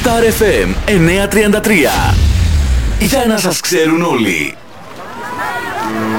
Star FM 933. Για να σας ξέρουν όλοι.